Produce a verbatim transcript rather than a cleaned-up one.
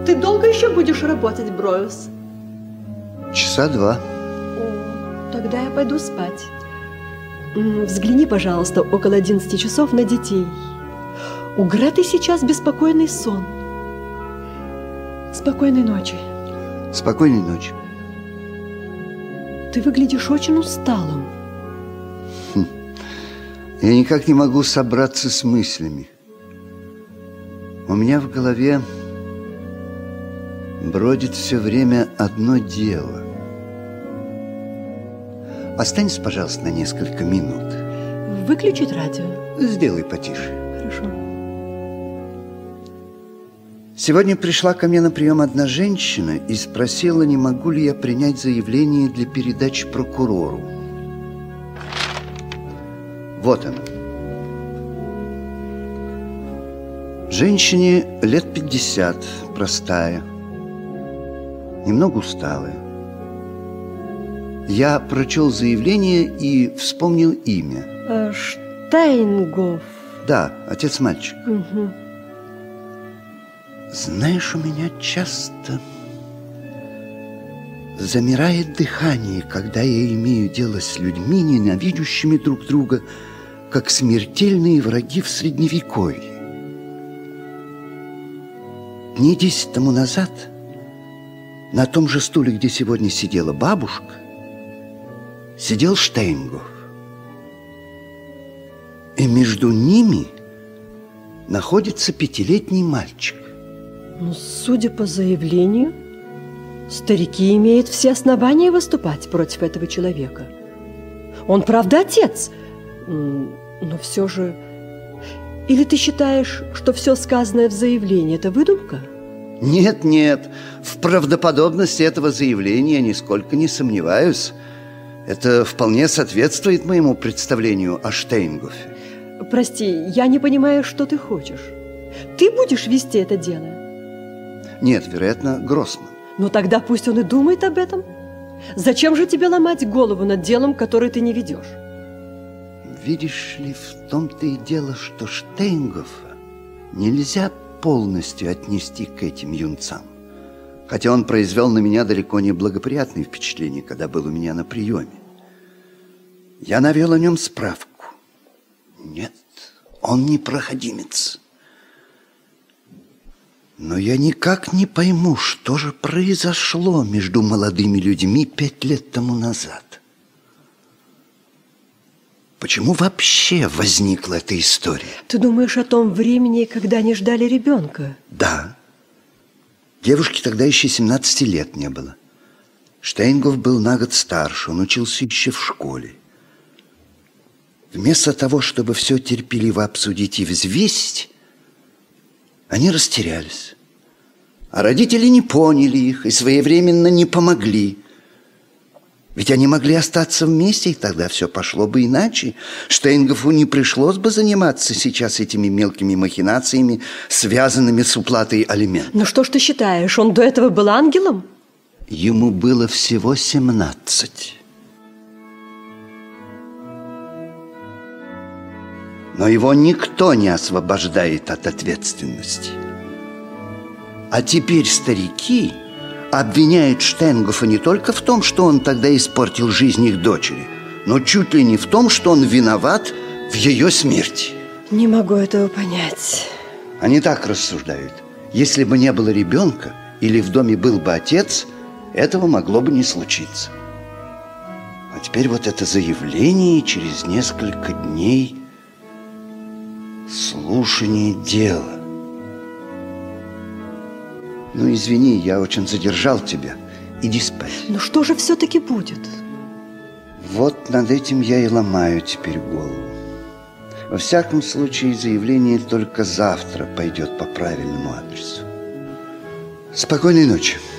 Ты долго еще будешь работать, Броюс? Часа два. О, тогда я пойду спать. Взгляни, пожалуйста, около одиннадцати часов на детей. У Греты сейчас беспокойный сон. Спокойной ночи. Спокойной ночи. Ты выглядишь очень усталым. Хм. Я никак не могу собраться с мыслями. У меня в голове бродит все время одно дело. Останься, пожалуйста, на несколько минут. Выключить радио? Сделай потише. Хорошо. Сегодня пришла ко мне на прием одна женщина и спросила, не могу ли я принять заявление для передачи прокурору. Вот оно. Женщине лет пятьдесят, простая, немного усталая. Я прочел заявление и вспомнил имя. А, Штейнгоф. Да, отец мальчик. Угу. Знаешь, у меня часто замирает дыхание, когда я имею дело с людьми, ненавидящими друг друга, как смертельные враги в Средневековье. Дней десять тому назад на том же стуле, где сегодня сидела бабушка, сидел Штейнгоф. И между ними находится пятилетний мальчик. Ну, судя по заявлению, старики имеют все основания выступать против этого человека. Он, правда, отец, но все же... Или ты считаешь, что все сказанное в заявлении – это выдумка? Нет, нет, в правдоподобности этого заявления я нисколько не сомневаюсь. Это вполне соответствует моему представлению о Штейнгофе. Прости, я не понимаю, что ты хочешь. Ты будешь вести это дело? Нет, вероятно, Гроссман. Ну тогда пусть он и думает об этом. Зачем же тебе ломать голову над делом, которое ты не ведешь? Видишь ли, в том-то и дело, что Штейнгофа нельзя полностью отнести к этим юнцам. Хотя он произвел на меня далеко не благоприятные впечатления, когда был у меня на приеме. Я навел о нем справку. Нет, он не проходимец. Но я никак не пойму, что же произошло между молодыми людьми пять лет тому назад. Почему вообще возникла эта история? Ты думаешь о том времени, когда они ждали ребенка? Да. Девушке тогда еще семнадцати лет не было. Штейнгоф был на год старше, он учился еще в школе. Вместо того, чтобы все терпеливо обсудить и взвесить, они растерялись. А родители не поняли их и своевременно не помогли. Ведь они могли остаться вместе, и тогда все пошло бы иначе. Штейнгофу не пришлось бы заниматься сейчас этими мелкими махинациями, связанными с уплатой алиментов. Ну что ж ты считаешь, он до этого был ангелом? Ему было всего семнадцать. Но его никто не освобождает от ответственности. А теперь старики обвиняют Штейнгофа не только в том, что он тогда испортил жизнь их дочери, но чуть ли не в том, что он виноват в ее смерти. Не могу этого понять. Они так рассуждают. Если бы не было ребенка или в доме был бы отец, этого могло бы не случиться. А теперь вот это заявление, и через несколько дней слушание дела. Ну, извини, я очень задержал тебя. Иди спать. Ну что же все-таки будет? Вот над этим я и ломаю теперь голову. Во всяком случае, заявление только завтра пойдет по правильному адресу. Спокойной ночи.